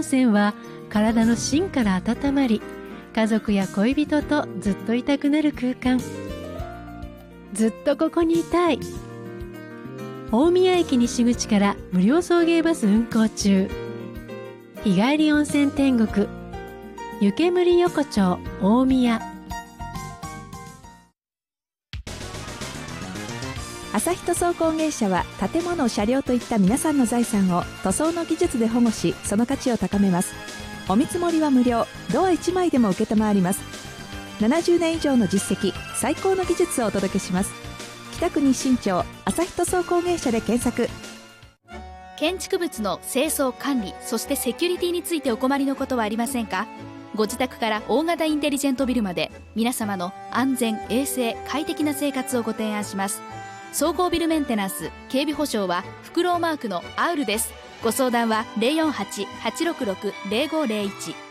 泉は体の芯から温まり、家族や恋人とずっといたくなる空間。ずっとここにいたい。大宮駅西口から無料送迎バス運行中。日帰り温泉天国、湯煙横丁大宮。 朝日塗装工芸社は、建物、車両といった皆さんの財産を塗装の技術で保護し、その価値を高めます。お見積もりは無料、ドア1枚でも承ります。70年以上の実績、最高の技術をお届けします。北区日新町朝日塗装工芸社で検索。 建築物の清掃管理、そしてセキュリティについてお困りのことはありませんか？ご自宅から大型インテリジェントビルまで、皆様の安全衛生快適な生活をご提案します。総合ビルメンテナンス警備保障はフクロウマークのアウルです。ご相談は 048-866-0501